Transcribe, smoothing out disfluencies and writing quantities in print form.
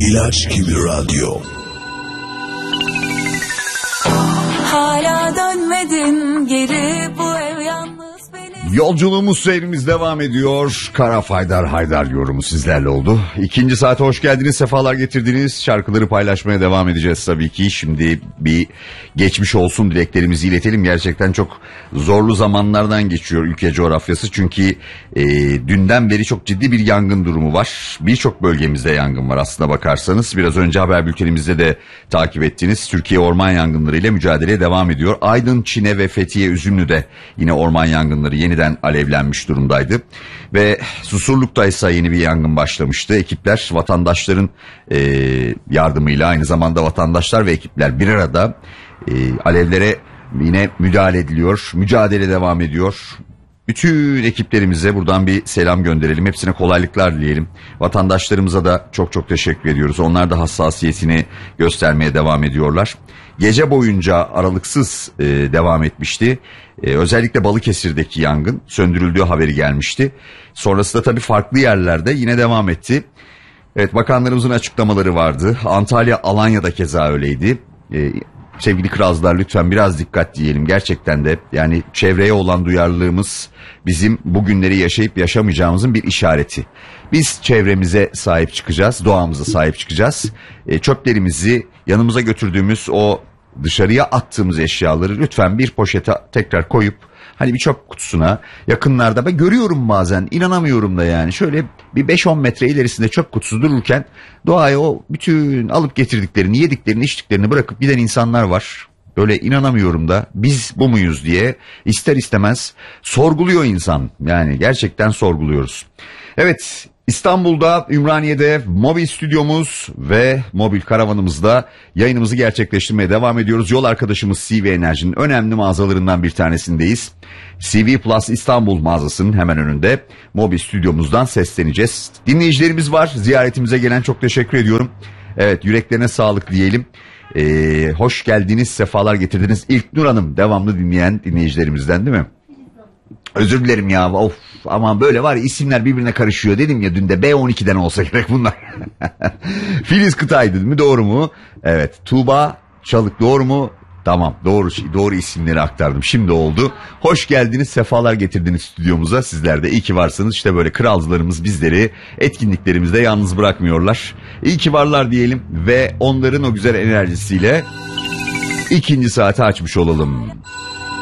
İlaç gibi radyo. Hala dönmedin geri, bu ev yalnız benim. Yolculuğumuz, seyrimiz devam ediyor. Kara Haydar yorumu sizlerle oldu. İkinci saate hoş geldiniz, sefalar getirdiniz. Şarkıları paylaşmaya devam edeceğiz tabii ki. Şimdi bir geçmiş olsun dileklerimizi iletelim. Gerçekten çok zorlu zamanlardan geçiyor ülke coğrafyası. Çünkü dünden beri çok ciddi bir yangın durumu var. Birçok bölgemizde yangın var aslına bakarsanız. Biraz önce haber bültenimizde de takip ettiğiniz Türkiye orman yangınları ile mücadeleye devam ediyor. Aydın, Çine ve Fethiye Üzümlü'de yine orman yangınları yeniden alevlenmiş durumdaydı. Ve Susurluk'ta ise yeni bir yangın başlamıştı. Ekipler vatandaşların yardımıyla, aynı zamanda vatandaşlar ve ekipler bir arada alevlere yine müdahale ediliyor. Mücadele devam ediyor. Bütün ekiplerimize buradan bir selam gönderelim. Hepsine kolaylıklar dileyelim. Vatandaşlarımıza da çok teşekkür ediyoruz. Onlar da hassasiyetini göstermeye devam ediyorlar. Gece boyunca aralıksız devam etmişti. Özellikle Balıkesir'deki yangın söndürüldüğü haberi gelmişti. Sonrasında tabii farklı yerlerde yine devam etti. Evet, bakanlarımızın açıklamaları vardı. Antalya, Alanya'da keza öyleydi. Sevgili kralcılar, lütfen biraz dikkat diyelim. Gerçekten de yani çevreye olan duyarlılığımız bizim bugünleri yaşayıp yaşamayacağımızın bir işareti. Biz çevremize sahip çıkacağız, doğamıza sahip çıkacağız. Çöplerimizi, yanımıza götürdüğümüz o dışarıya attığımız eşyaları lütfen bir poşete tekrar koyup hani bir çöp kutusuna, yakınlarda ben görüyorum bazen, inanamıyorum da yani, şöyle bir 5-10 metre ilerisinde çöp kutusu dururken doğaya o bütün alıp getirdiklerini, yediklerini, içtiklerini bırakıp giden insanlar var. Böyle inanamıyorum da, biz bu muyuz diye ister istemez sorguluyor insan. Yani gerçekten sorguluyoruz. Evet, İstanbul'da, Ümraniye'de mobil stüdyomuz ve mobil karavanımızda yayınımızı gerçekleştirmeye devam ediyoruz. Yol arkadaşımız CV Enerji'nin önemli mağazalarından bir tanesindeyiz. CV Plus İstanbul mağazasının hemen önünde mobil stüdyomuzdan sesleneceğiz. Dinleyicilerimiz var, ziyaretimize gelen, çok teşekkür ediyorum. Evet, yüreklerine sağlık diyelim. Hoş geldiniz, sefalar getirdiniz. İlknur Hanım, devamlı dinleyen dinleyicilerimizden değil mi? Özür dilerim ya, of, aman böyle var ya, isimler birbirine karışıyor dedim ya, dün de B12'den olsa gerek bunlar. Filiz Kıtay'dı değil mi, doğru mu? Evet, Tuğba Çalık, doğru mu? Tamam, doğru isimleri aktardım, şimdi oldu. Hoş geldiniz, sefalar getirdiniz stüdyomuza. Sizler de iyi ki varsınız. İşte böyle kralcılarımız bizleri etkinliklerimizde yalnız bırakmıyorlar. İyi ki varlar diyelim ve onların o güzel enerjisiyle ikinci saati açmış olalım.